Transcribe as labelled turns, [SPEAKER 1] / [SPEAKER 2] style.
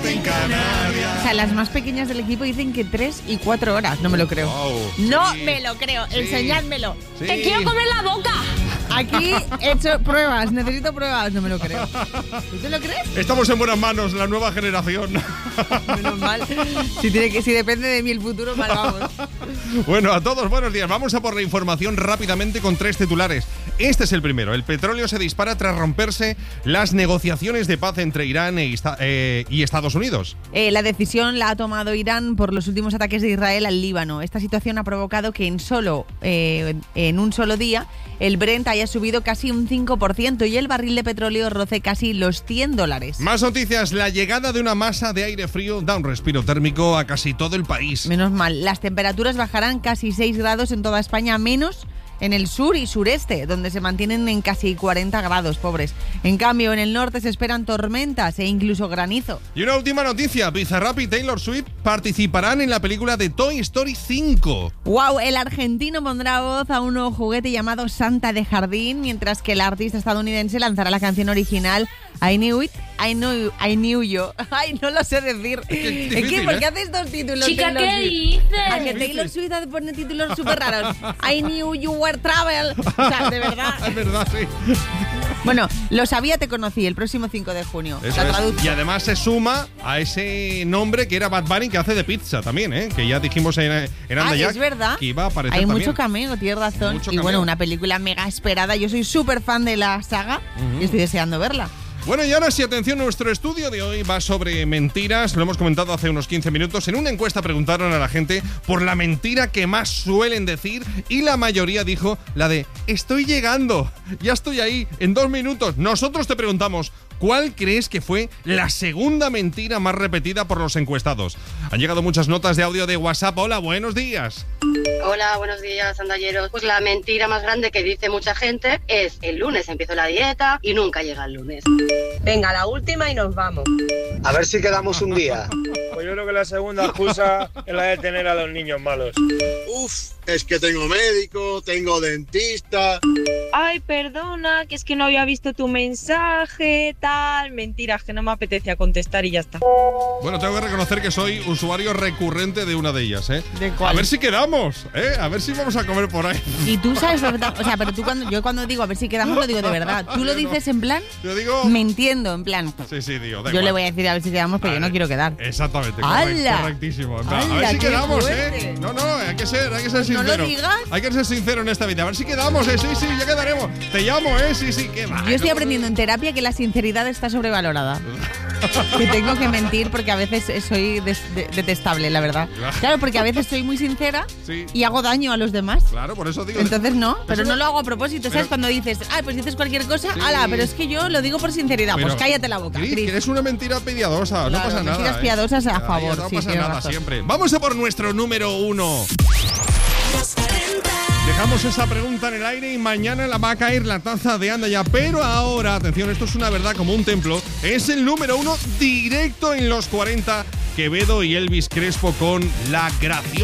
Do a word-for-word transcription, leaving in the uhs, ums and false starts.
[SPEAKER 1] siete en Canarias.
[SPEAKER 2] O sea, las más pequeñas del equipo dicen que tres y cuatro horas. No me lo creo.
[SPEAKER 1] Wow,
[SPEAKER 2] no
[SPEAKER 1] sí.
[SPEAKER 2] me lo creo.
[SPEAKER 1] Sí.
[SPEAKER 2] Enseñádmelo.
[SPEAKER 1] Sí.
[SPEAKER 2] ¡Te quiero comer la boca! Aquí he hecho pruebas. Necesito pruebas. No me lo creo. ¿Tú te lo crees?
[SPEAKER 1] Estamos en buenas manos, la nueva generación.
[SPEAKER 2] Menos mal. Si, tiene que, si depende de mí el futuro, mal vamos.
[SPEAKER 1] Bueno, a todos, buenos días. Vamos a por la información rápidamente con tres titulares. Este es el primero. El petróleo se dispara tras romperse las negociaciones de paz entre Irán e Ista- eh, y Estados Unidos.
[SPEAKER 2] Eh, la decisión la ha tomado Irán por los últimos ataques de Israel al Líbano. Esta situación ha provocado que en solo eh, en un solo día el Brent haya subido casi un cinco por ciento y el barril de petróleo roce casi los cien dólares.
[SPEAKER 1] Más noticias. La llegada de una masa de aire frío da un respiro térmico a casi todo el país.
[SPEAKER 2] Menos mal. Las temperaturas bajarán casi seis grados en toda España, menos en el sur y sureste, donde se mantienen en casi cuarenta grados, pobres. En cambio, en el norte se esperan tormentas e incluso granizo.
[SPEAKER 1] Y una última noticia. Bizarrap y Taylor Swift participarán en la película de Toy Story cinco.
[SPEAKER 2] ¡Wow! El argentino pondrá voz a un nuevo juguete llamado Santa de Jardín, mientras que el artista estadounidense lanzará la canción original I Knew It, I Knew, I Knew You. Ay, no lo sé decir.
[SPEAKER 1] Es que es
[SPEAKER 2] es
[SPEAKER 1] difícil,
[SPEAKER 2] que, ¿por qué
[SPEAKER 1] ¿eh?
[SPEAKER 2] haces dos títulos?
[SPEAKER 3] Chica,
[SPEAKER 2] Taylor
[SPEAKER 3] ¿qué
[SPEAKER 2] Swift?
[SPEAKER 3] dices?
[SPEAKER 2] A que Taylor Swift hace poner títulos súper raros. I Knew You Were Travel. O sea, de verdad.
[SPEAKER 1] Es verdad, sí.
[SPEAKER 2] Bueno, lo sabía, te conocí, el próximo cinco de junio.
[SPEAKER 1] Eso
[SPEAKER 2] la
[SPEAKER 1] es.
[SPEAKER 2] traduzco.
[SPEAKER 1] Y además se suma a ese nombre que era Bad Bunny, que hace de pizza también, ¿eh? Que ya dijimos en, en Anda
[SPEAKER 2] Ah,
[SPEAKER 1] Ya
[SPEAKER 2] es verdad.
[SPEAKER 1] que iba a aparecer
[SPEAKER 2] Hay
[SPEAKER 1] también.
[SPEAKER 2] mucho cameo, tienes razón.
[SPEAKER 1] Mucho
[SPEAKER 2] y
[SPEAKER 1] cameo.
[SPEAKER 2] bueno, una película mega esperada. Yo soy súper fan de la saga
[SPEAKER 1] Ujú.
[SPEAKER 2] y estoy deseando verla.
[SPEAKER 1] Bueno, y ahora sí, atención, nuestro estudio de hoy va sobre mentiras. Lo hemos comentado hace unos quince minutos. En una encuesta preguntaron a la gente por la mentira que más suelen decir y la mayoría dijo la de estoy llegando, ya estoy ahí, en dos minutos. Nosotros te preguntamos, ¿cuál crees que fue la segunda mentira más repetida por los encuestados? Han llegado muchas notas de audio de WhatsApp. Hola, buenos días.
[SPEAKER 4] Hola, buenos días, andalleros. Pues la mentira más grande que dice mucha gente es el lunes empiezo la dieta y nunca llega el lunes.
[SPEAKER 5] Venga, la última y nos vamos.
[SPEAKER 6] A ver si quedamos un día.
[SPEAKER 7] Pues yo creo que la segunda excusa es la de tener a los niños malos.
[SPEAKER 8] Uf, es que tengo médico, tengo dentista.
[SPEAKER 5] Ay, perdona, que es que no había visto tu mensaje, tal. Mentiras, que no me apetecía contestar y ya está.
[SPEAKER 1] Bueno, tengo que reconocer que soy usuario recurrente de una de ellas, ¿eh?
[SPEAKER 2] ¿De cuál?
[SPEAKER 1] A ver si quedamos, ¿eh? A ver si vamos a comer por ahí.
[SPEAKER 2] Y tú sabes, o sea, pero tú cuando yo cuando digo a ver si quedamos lo digo de verdad. Tú lo
[SPEAKER 1] Yo no.
[SPEAKER 2] dices en plan
[SPEAKER 1] Yo digo...
[SPEAKER 2] mintiendo, en plan.
[SPEAKER 1] Sí, sí, digo, da
[SPEAKER 2] Yo
[SPEAKER 1] igual.
[SPEAKER 2] le voy a decir a ver si quedamos, pero yo no quiero quedar.
[SPEAKER 1] Exactamente, correct-
[SPEAKER 2] ¡Hala!
[SPEAKER 1] correctísimo. En plan, a ver
[SPEAKER 2] ¡Hala,
[SPEAKER 1] si
[SPEAKER 2] qué
[SPEAKER 1] quedamos,
[SPEAKER 2] fuerte!
[SPEAKER 1] ¿eh? No, no, hay que ser, hay que ser
[SPEAKER 2] Pues no
[SPEAKER 1] sincero.
[SPEAKER 2] lo digas.
[SPEAKER 1] Hay que ser sincero en esta vida. A ver si quedamos, ¿eh? Sí, sí, ya quedaremos. Te llamo, ¿eh? Sí, sí, qué va.
[SPEAKER 2] Yo estoy
[SPEAKER 1] no-
[SPEAKER 2] aprendiendo en terapia que la sinceridad está sobrevalorada. Que tengo que mentir porque a veces soy des- de- detestable, la verdad. Claro, porque a veces soy muy sincera
[SPEAKER 1] Sí.
[SPEAKER 2] y hago daño a los demás.
[SPEAKER 1] Claro, por eso digo.
[SPEAKER 2] Entonces no, pero
[SPEAKER 1] Eso
[SPEAKER 2] no lo hago a propósito, ¿sabes?
[SPEAKER 1] pero-
[SPEAKER 2] Cuando dices, ah, pues dices cualquier cosa,
[SPEAKER 1] Sí.
[SPEAKER 2] ala, pero es que yo lo digo por sinceridad,
[SPEAKER 1] Pero-
[SPEAKER 2] pues cállate la boca,
[SPEAKER 1] Cris,
[SPEAKER 2] Cris.
[SPEAKER 1] que eres una mentira piadosa, no
[SPEAKER 2] Claro,
[SPEAKER 1] pasa nada.
[SPEAKER 2] mentiras
[SPEAKER 1] ¿eh?
[SPEAKER 2] piadosas a
[SPEAKER 1] Ya,
[SPEAKER 2] favor,
[SPEAKER 1] No
[SPEAKER 2] sí,
[SPEAKER 1] pasa
[SPEAKER 2] tienes
[SPEAKER 1] nada
[SPEAKER 2] razón.
[SPEAKER 1] siempre. Vamos a por nuestro número uno. Dejamos esa pregunta en el aire y mañana la va a caer la taza de Anda Ya. Pero ahora, atención, esto es una verdad como un templo. Es el número uno directo en los cuarenta. Quevedo y Elvis Crespo con La Graciosa.